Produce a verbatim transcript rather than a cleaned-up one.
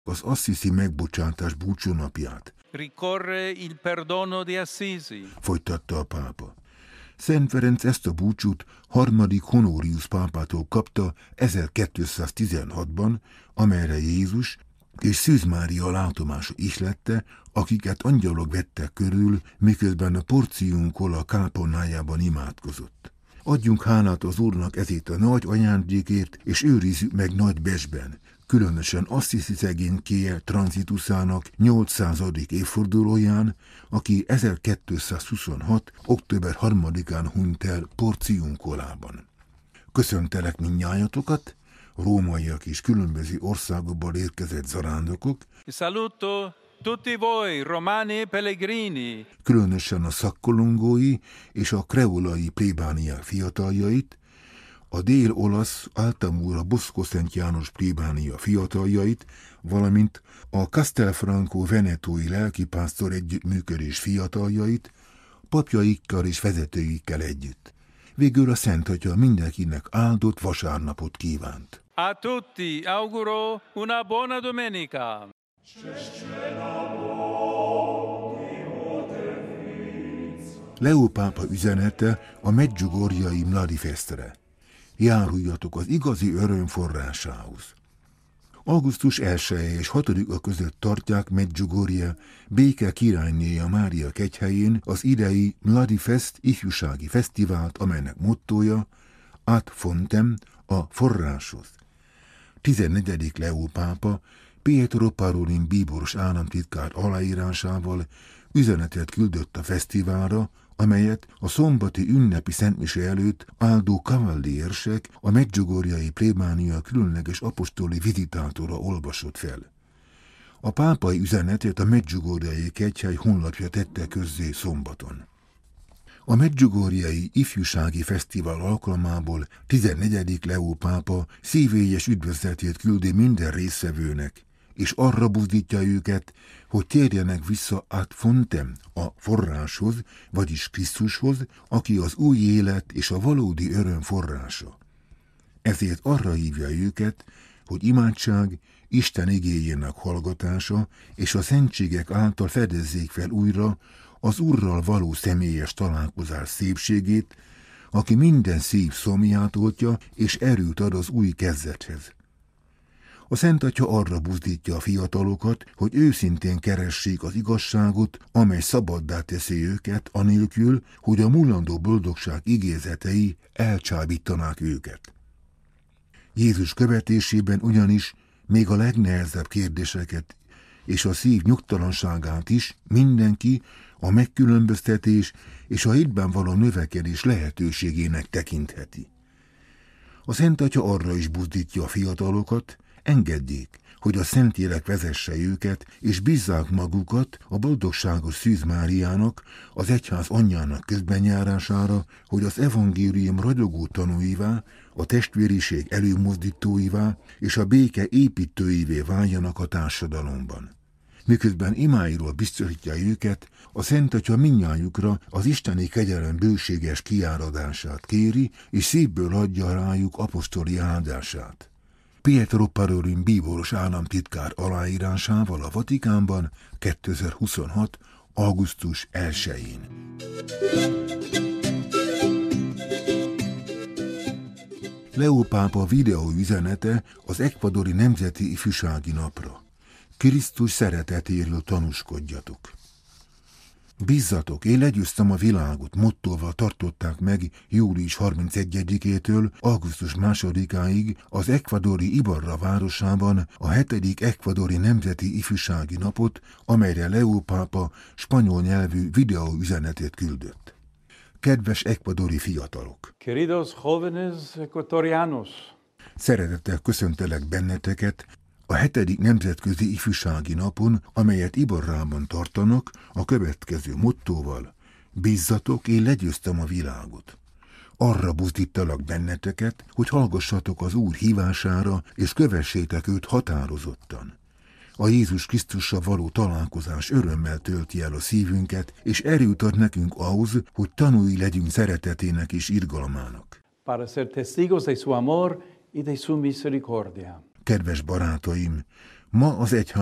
az Assisi megbocsátás búcsúnapját. Ricorre il perdono di Assisi. Folytatta a pápa. Szent Ferenc ezt a búcsút harmadik Honorius pápától kapta ezerkétszáztizenhatban, amelyre Jézus és Szűz Mária látomása ihlette, akiket angyalok vettek körül, miközben a Porcium Cola kápolnájában imádkozott. Adjunk hálát az Úrnak ezért a nagy ajándékért, és őrizzük meg nagy besben, különösen Assisi szegénykéje tranzituszának nyolcszázadik évfordulóján, aki ezerkétszázhuszonhat. október harmadikán hunyt el Porcium Colában. Köszöntelek mindnyájatokat, rómaiak és különböző országokból érkezett zarándokok, Saluto tutti voi, romani pellegrini. Különösen a szakkolongói és a kreolai plébániák fiataljait, a dél-olasz Altamura Bosco Szent János plébánia fiataljait, valamint a Castelfranco venetói lelkipásztor együttműködés fiataljait, papjaikkal és vezetőikkel együtt. Végül a Szent Atya mindenkinek áldott vasárnapot kívánt. A tutti auguro una buona domenica. Leó pápa üzenete a Medjugorjei Mladifestre. Járuljatok az igazi öröm forrásához. augusztus elseje és hatodika között tartják Medjugorje béke királynéja Mária kegyhelyén az idei Mladifest ifjúsági fesztivált, amelynek mottója Ad fontem, a forráshoz. tizennegyedik Leó pápa Pietro Parolin bíboros államtitkár aláírásával üzenetet küldött a fesztiválra, amelyet a szombati ünnepi szentmise előtt Aldo Cavalli érsek, a Medjugorjei plébánia különleges apostoli vizitátora olvasott fel. A pápai üzenetet a Medjugorjei kegyhely honlapja tette közzé szombaton. A Medjugorjei ifjúsági fesztivál alkalmából tizennegyedik Leó pápa szívélyes üdvözletét küldi minden résztvevőnek, és arra buzdítja őket, hogy térjenek vissza ad fontem, a forráshoz, vagyis Krisztushoz, aki az új élet és a valódi öröm forrása. Ezért arra hívja őket, hogy imádság, Isten igéjének hallgatása és a szentségek által fedezzék fel újra az Úrral való személyes találkozás szépségét, aki minden szív szomját oltja és erőt ad az új kezdethez. A Szent Atya arra buzdítja a fiatalokat, hogy őszintén keressék az igazságot, amely szabaddá teszi őket, anélkül, hogy a mulandó boldogság igézetei elcsábítanák őket. Jézus követésében ugyanis még a legnehezebb kérdéseket és a szív nyugtalanságát is mindenki a megkülönböztetés és a hitben való növekedés lehetőségének tekintheti. A Szent Atya arra is buzdítja a fiatalokat, engedjék, hogy a Szentlélek vezesse őket, és bízzák magukat a boldogságos Szűz Máriának, az egyház anyjának közbenjárására, hogy az evangélium ragyogó tanúivá, a testvériség előmozdítóivá és a béke építőivé váljanak a társadalomban. Miközben imáiról biztosítja őket, a Szent Atya mindnyájukra az isteni kegyelem bőséges kiáradását kéri, és szívből adja rájuk apostoli áldását. Pietro Parolin bíboros államtitkár aláírásával a Vatikánban kétezer-huszonhat. augusztus elsején. Leó pápa videóüzenete az ekvadori Nemzeti Ifjúsági Napra. Krisztus szeretetéről tanúskodjatok. Bízzatok, én legyőztem a világot mottóval tartották meg július harmincegyedikétől augusztus másodikáig az ekvadori Ibarra városában a hetedik ekvadori Nemzeti Ifjúsági Napot, amelyre Leó pápa spanyol nyelvű videóüzenetét küldött. Kedves ekvadori fiatalok! Queridos jóvenes ecuatorianos! Szeretettel köszöntelek benneteket a hetedik Nemzetközi Ifjúsági Napon, amelyet Ibarrában tartanak, a következő mottóval: bízzatok, én legyőztem a világot. Arra buzdítalak benneteket, hogy hallgassatok az Úr hívására, és kövessétek őt határozottan. A Jézus Krisztussal való találkozás örömmel tölti el a szívünket, és erőt ad nekünk ahhoz, hogy tanúi legyünk szeretetének és irgalmának. Para ser testigos de su amor y de su misericordia. Kedves barátaim, Ma az egyház